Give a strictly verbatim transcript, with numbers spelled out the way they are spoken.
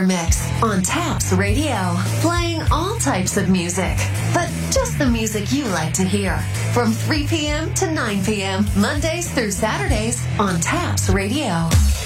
Weather Mix on Taps Radio, playing all types of music, but just the music you like to hear. From three p.m. to nine p.m., Mondays through Saturdays on Taps Radio.